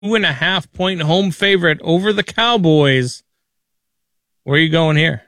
2.5-point home favorite over the Cowboys. Where are you going here?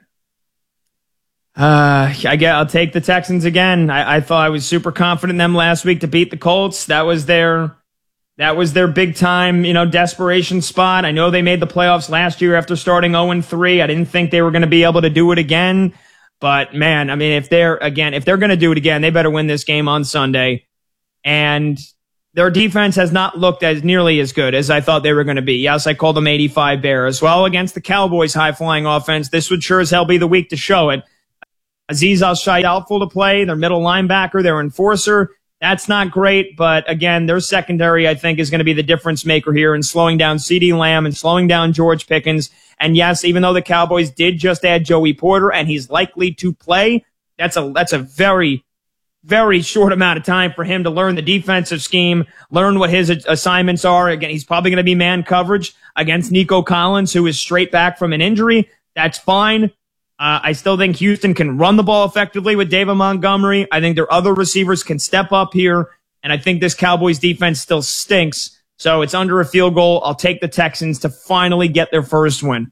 I'll take the Texans again. I thought I was super confident in them last week to beat the Colts. That was their big time, desperation spot. I know they made the playoffs last year after starting 0-3. I didn't think they were going to be able to do it again. But man, I mean, if they're going to do it again, they better win this game on Sunday. And their defense has not looked as nearly as good as I thought they were going to be. Yes, I called them 85 Bears. Well, against the Cowboys' high-flying offense, this would sure as hell be the week to show it. Azeez Al-Shai doubtful to play. Their middle linebacker, their enforcer, that's not great. But again, their secondary, I think, is going to be the difference maker here in slowing down CeeDee Lamb and slowing down George Pickens. And yes, even though the Cowboys did just add Joey Porter and he's likely to play, that's a very, very short amount of time for him to learn the defensive scheme, learn what his assignments are. Again, he's probably going to be man coverage against Nico Collins, who is straight back from an injury. That's fine. I still think Houston can run the ball effectively with David Montgomery. I think their other receivers can step up here, and I think this Cowboys defense still stinks. So it's under a field goal. I'll take the Texans to finally get their first win.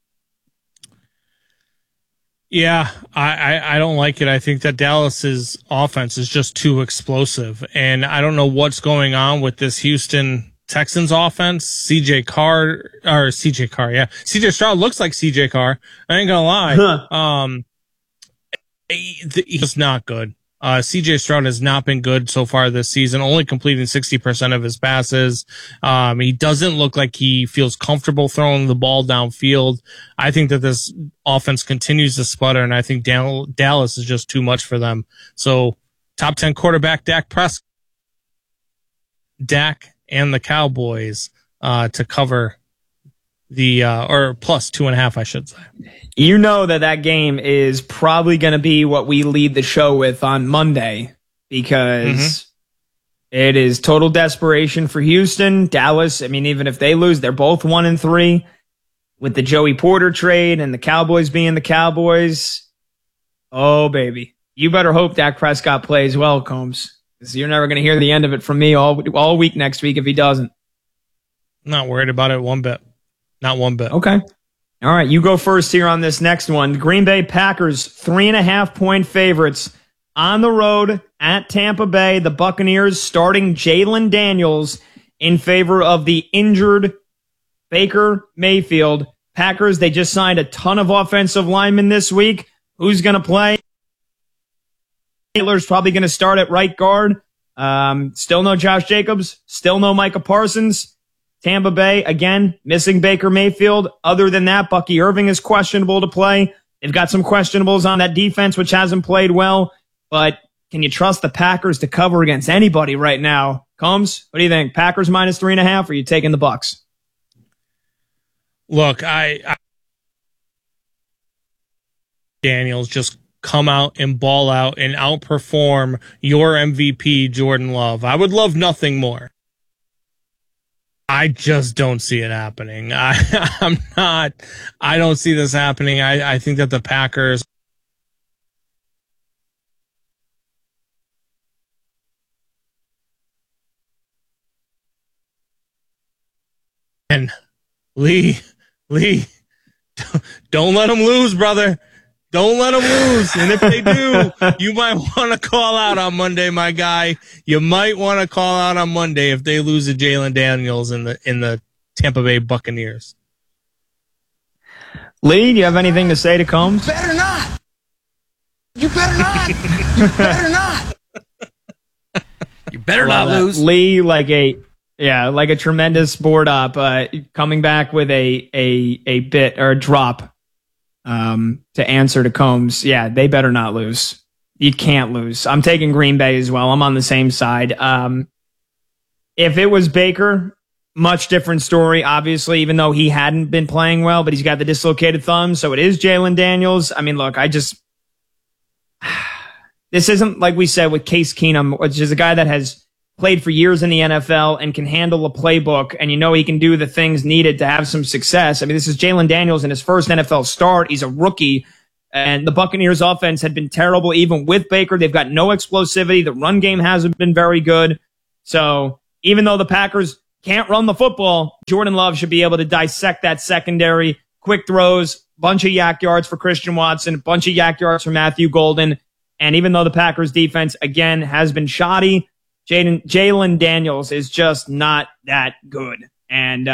Yeah, I don't like it. I think that Dallas's offense is just too explosive, and I don't know what's going on with this Houston Texans offense. CJ Stroud looks like CJ Carr. I ain't gonna lie. He's not good. CJ Stroud has not been good so far this season, only completing 60% of his passes. He doesn't look like he feels comfortable throwing the ball downfield. I think that this offense continues to sputter, and I think Dallas is just too much for them. So top 10 quarterback Dak Prescott, Dak and the Cowboys to cover the or plus 2.5, I should say. You know that game is probably going to be what we lead the show with on Monday because it is total desperation for Houston. Dallas, I mean, even if they lose, they're both 1-3 with the Joey Porter trade and the Cowboys being the Cowboys. Oh, baby. You better hope Dak Prescott plays well, Combs, because you're never going to hear the end of it from me all week next week if he doesn't. Not worried about it one bit. Not one bit. Okay. All right, you go first here on this next one. The Green Bay Packers, 3.5-point favorites on the road at Tampa Bay. The Buccaneers starting Jalen Daniels in favor of the injured Baker Mayfield. Packers, they just signed a ton of offensive linemen this week. Who's going to play? Taylor's probably going to start at right guard. Still no Josh Jacobs. Still no Micah Parsons. Tampa Bay, again, missing Baker Mayfield. Other than that, Bucky Irving is questionable to play. They've got some questionables on that defense, which hasn't played well. But can you trust the Packers to cover against anybody right now? Combs, what do you think? Packers minus 3.5, or are you taking the Bucs? Look, Daniels just come out and ball out and outperform your MVP, Jordan Love. I would love nothing more. I just don't see it happening. I don't see this happening. I think that the Packers and Lee, don't let them lose, brother. Don't let them lose. And if they do, you might want to call out on Monday, my guy. You might want to call out on Monday if they lose to Jalen Daniels in the Tampa Bay Buccaneers. Lee, do you have anything to say to Combs? Better not. You better not. You better not. You better not lose. Lee, like a tremendous board up, coming back with a bit or a drop. To answer to Combs, yeah, they better not lose. You can't lose. I'm taking Green Bay as well. I'm on the same side. If it was Baker, much different story, obviously, even though he hadn't been playing well, but he's got the dislocated thumb, so it is Jalen Daniels. I mean, look, this isn't like we said with Case Keenum, which is a guy that has played for years in the NFL and can handle a playbook, and he can do the things needed to have some success. I mean, this is Jalen Daniels in his first NFL start. He's a rookie, and the Buccaneers offense had been terrible even with Baker. They've got no explosivity. The run game hasn't been very good. So even though the Packers can't run the football, Jordan Love should be able to dissect that secondary, quick throws, bunch of yak yards for Christian Watson, bunch of yak yards for Matthew Golden. And even though the Packers defense, again, has been shoddy, Jalen Daniels is just not that good. And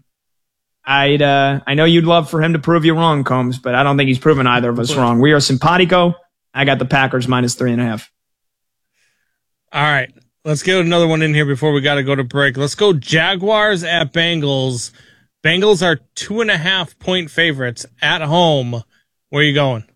I know you'd love for him to prove you wrong, Combs, but I don't think he's proven either of us wrong. We are simpatico. I got the Packers -3.5. All right. Let's get another one in here before we got to go to break. Let's go Jaguars at Bengals. Bengals are 2.5-point favorites at home. Where are you going?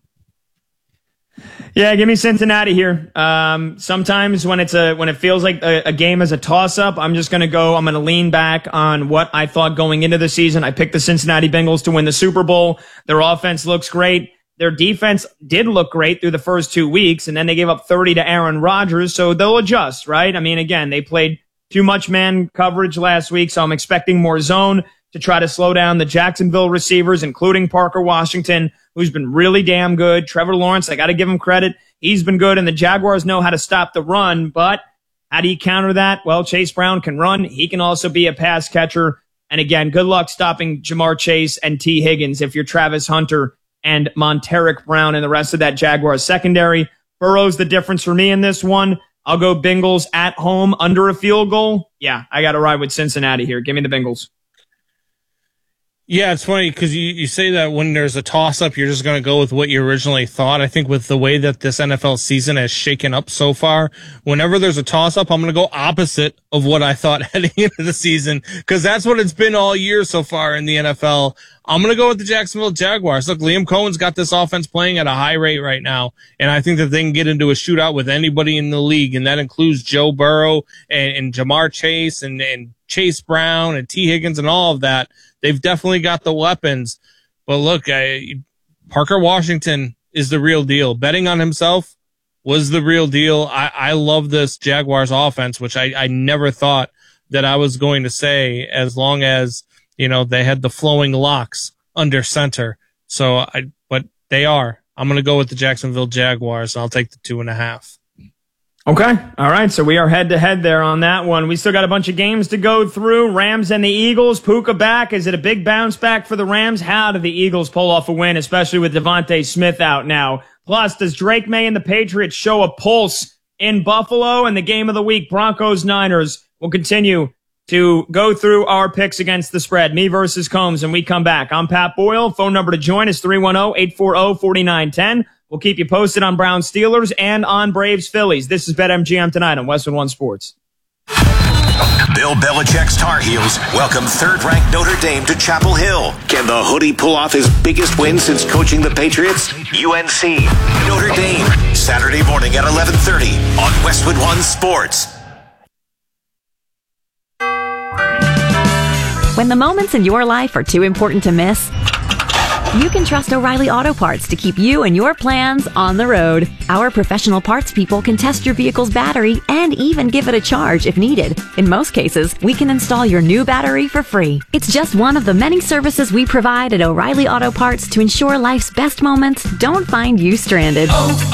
Yeah, give me Cincinnati here. Sometimes when it feels like a game is a toss-up, I'm going to lean back on what I thought going into the season. I picked the Cincinnati Bengals to win the Super Bowl. Their offense looks great. Their defense did look great through the first 2 weeks, and then they gave up 30 to Aaron Rodgers, so they'll adjust, right? I mean, again, they played too much man coverage last week, so I'm expecting more zone to try to slow down the Jacksonville receivers, including Parker Washington, who's been really damn good. Trevor Lawrence, I got to give him credit. He's been good, and the Jaguars know how to stop the run, but how do you counter that? Well, Chase Brown can run. He can also be a pass catcher. And again, good luck stopping Jamar Chase and T. Higgins if you're Travis Hunter and Monteric Brown and the rest of that Jaguars secondary. Burrow's the difference for me in this one. I'll go Bengals at home under a field goal. Yeah, I got to ride with Cincinnati here. Give me the Bengals. Yeah, it's funny because you say that when there's a toss-up, you're just going to go with what you originally thought. I think with the way that this NFL season has shaken up so far, whenever there's a toss-up, I'm going to go opposite of what I thought heading into the season because that's what it's been all year so far in the NFL. I'm going to go with the Jacksonville Jaguars. Look, Liam Cohen's got this offense playing at a high rate right now, and I think that they can get into a shootout with anybody in the league, and that includes Joe Burrow and Jamar Chase and Chase Brown and T. Higgins and all of that. They've definitely got the weapons. But look, Parker Washington is the real deal. Betting on himself was the real deal. I love this Jaguars offense, which I never thought that I was going to say as long as, they had the flowing locks under center. But they are. I'm going to go with the Jacksonville Jaguars. I'll take the 2.5. Okay. All right. So we are head to head there on that one. We still got a bunch of games to go through. Rams and the Eagles. Puka back. Is it a big bounce back for the Rams? How do the Eagles pull off a win, especially with Devontae Smith out now? Plus, does Drake May and the Patriots show a pulse in Buffalo? And the game of the week, Broncos-Niners. We'll continue to go through our picks against the spread. Me versus Combs. And we come back. I'm Pat Boyle. Phone number to join is 310-840-4910. We'll keep you posted on Browns Steelers and on Braves Phillies. This is BetMGM tonight on Westwood One Sports. Bill Belichick's Tar Heels welcome third-ranked Notre Dame to Chapel Hill. Can the Hoodie pull off his biggest win since coaching the Patriots? UNC, Notre Dame, Saturday morning at 11:30 on Westwood One Sports. When the moments in your life are too important to miss, you can trust O'Reilly Auto Parts to keep you and your plans on the road. Our professional parts people can test your vehicle's battery and even give it a charge if needed. In most cases, we can install your new battery for free. It's just one of the many services we provide at O'Reilly Auto Parts to ensure life's best moments don't find you stranded.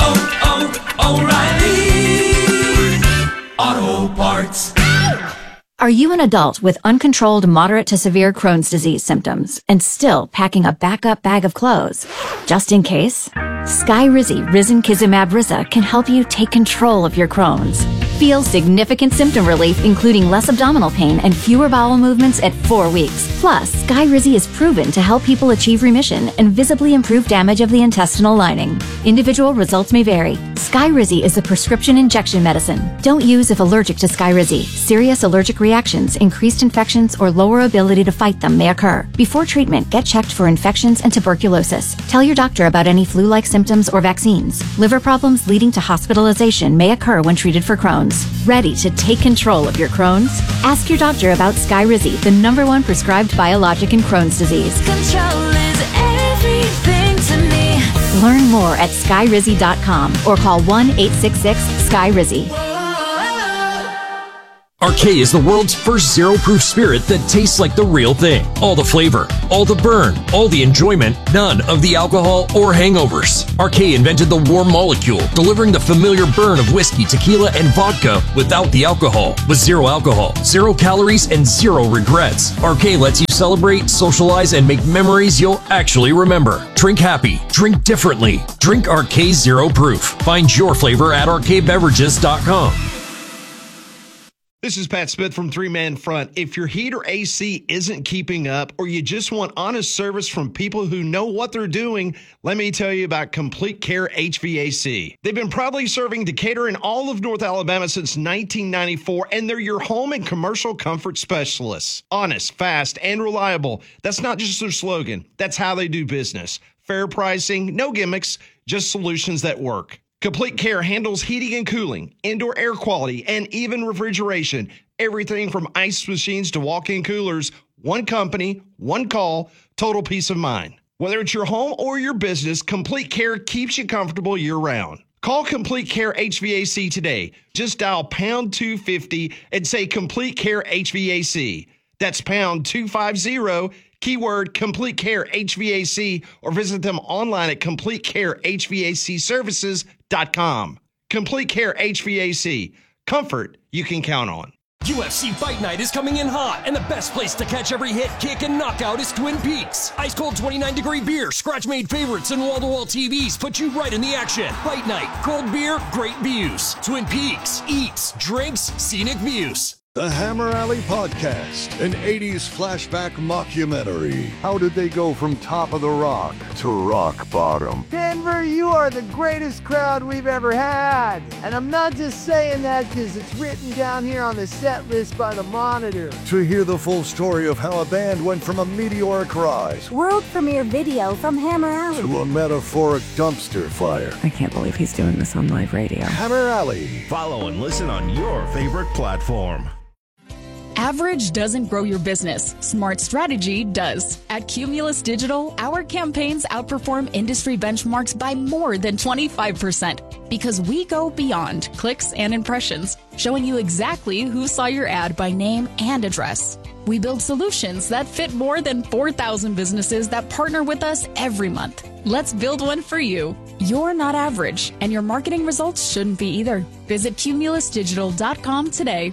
O'Reilly Auto Parts. Are you an adult with uncontrolled moderate to severe Crohn's disease symptoms and still packing a backup bag of clothes? Just in case? Skyrizi Risankizumab Riza can help you take control of your Crohn's. Feel significant symptom relief, including less abdominal pain and fewer bowel movements at 4 weeks. Plus, Skyrizi is proven to help people achieve remission and visibly improve damage of the intestinal lining. Individual results may vary. Skyrizi is a prescription injection medicine. Don't use if allergic to Skyrizi. Serious allergic reactions, increased infections, or lower ability to fight them may occur. Before treatment, get checked for infections and tuberculosis. Tell your doctor about any flu-like symptoms or vaccines. Liver problems leading to hospitalization may occur when treated for Crohn's. Ready to take control of your Crohn's? Ask your doctor about Skyrizi, the #1 prescribed biologic in Crohn's disease. Control is everything to me. Learn more at skyrizi.com or call 1-866-SKYRIZI. Arcade is the world's first zero-proof spirit that tastes like the real thing. All the flavor, all the burn, all the enjoyment, none of the alcohol or hangovers. Arcade invented the warm molecule, delivering the familiar burn of whiskey, tequila, and vodka without the alcohol. With zero alcohol, 0 calories, and 0 regrets. Arcade lets you celebrate, socialize, and make memories you'll actually remember. Drink happy. Drink differently. Drink Arcade Zero Proof. Find your flavor at arcadebeverages.com. This is Pat Smith from Three Man Front. If your heat or AC isn't keeping up, or you just want honest service from people who know what they're doing, let me tell you about Complete Care HVAC. They've been proudly serving Decatur and all of North Alabama since 1994, and they're your home and commercial comfort specialists. Honest, fast, and reliable. That's not just their slogan. That's how they do business. Fair pricing, no gimmicks, just solutions that work. Complete Care handles heating and cooling, indoor air quality, and even refrigeration. Everything from ice machines to walk-in coolers. One company, one call, total peace of mind. Whether it's your home or your business, Complete Care keeps you comfortable year-round. Call Complete Care HVAC today. Just dial pound 250 and say Complete Care HVAC. That's pound 250, keyword Complete Care HVAC, or visit them online at CompleteCareHVACServices.com. Complete Care HVAC. Comfort you can count on. UFC Fight Night is coming in hot, and the best place to catch every hit, kick, and knockout is Twin Peaks. Ice-cold 29-degree beer, scratch-made favorites, and wall-to-wall TVs put you right in the action. Fight Night, cold beer, great views. Twin Peaks, eats, drinks, scenic views. The Hammer Alley Podcast, an 80s flashback mockumentary. How did they go from top of the rock to rock bottom? Denver, you are the greatest crowd we've ever had. And I'm not just saying that because it's written down here on the set list by the Monitor. To hear the full story of how a band went from a meteoric rise, world premiere video from Hammer Alley, to a metaphoric dumpster fire. I can't believe he's doing this on live radio. Hammer Alley. Follow and listen on your favorite platform. Average doesn't grow your business. Smart strategy does. At Cumulus Digital, our campaigns outperform industry benchmarks by more than 25% because we go beyond clicks and impressions, showing you exactly who saw your ad by name and address. We build solutions that fit more than 4,000 businesses that partner with us every month. Let's build one for you. You're not average, and your marketing results shouldn't be either. Visit cumulusdigital.com today.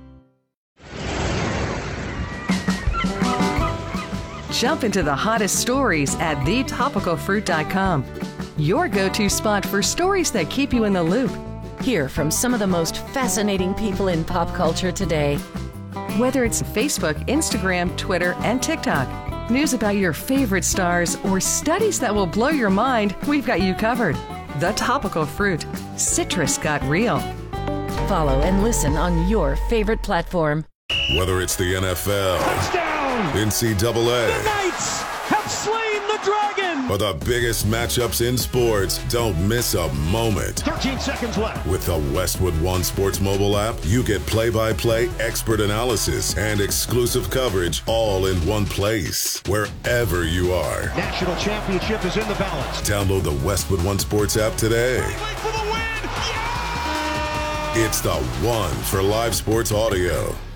Jump into the hottest stories at thetopicalfruit.com. Your go-to spot for stories that keep you in the loop. Hear from some of the most fascinating people in pop culture today. Whether it's Facebook, Instagram, Twitter, and TikTok, news about your favorite stars, or studies that will blow your mind, we've got you covered. The Topical Fruit. Citrus got real. Follow and listen on your favorite platform. Whether it's the NFL, touchdown! NCAA, the Knights have slain the dragon! or the biggest matchups in sports, don't miss a moment. 13 seconds left. With the Westwood One Sports mobile app, you get play-by-play, expert analysis, and exclusive coverage all in one place, wherever you are. National championship is in the balance. Download the Westwood One Sports app today. For the win! Yeah! It's the one for live sports audio.